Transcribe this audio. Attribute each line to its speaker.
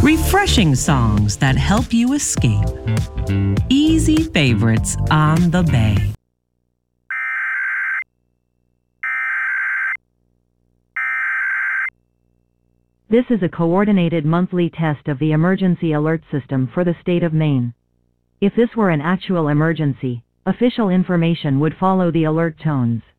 Speaker 1: Refreshing songs that help you escape. Easy favorites on the Bay.
Speaker 2: This is a coordinated monthly test of the emergency alert system for the state of Maine. If this were an actual emergency, official information would follow the alert tones.